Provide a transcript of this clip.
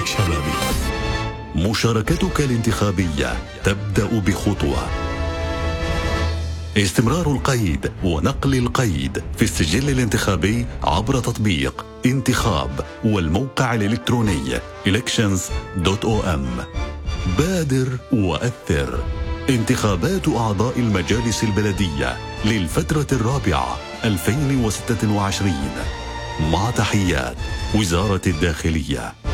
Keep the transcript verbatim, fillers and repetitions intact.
برنامج شبابي. مشاركتك الانتخابية تبدأ بخطوة. استمرار القيد ونقل القيد في السجل الانتخابي عبر تطبيق انتخاب والموقع الإلكتروني elections دوت او ام. بادر وأثر. انتخابات أعضاء المجالس البلدية للفترة الرابعة ألفين وستة وعشرين. مع تحيات وزارة الداخلية.